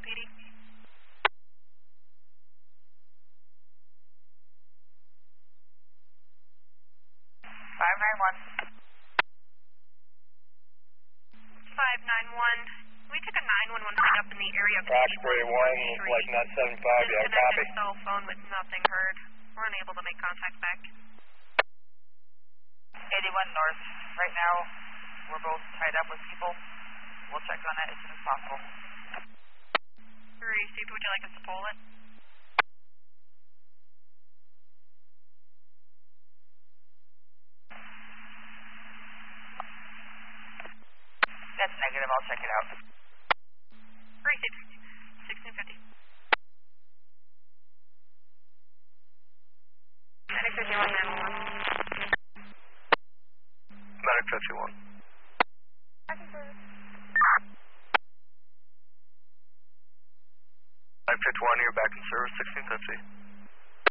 PD. 591. 591. We took a 911 hang up in the area of Roxbury 1, like not 75, yeah, copy. Disconnected cell phone with nothing heard. We're unable to make contact back. 81 North. Right now, we're both tied up with people. We'll check on it as soon as possible. Receive, would you like us to pull it? That's negative. I'll check it out. Receive. 1650. Medic 51, 911. Medic 51. Medic 51, you're back in service, 1650.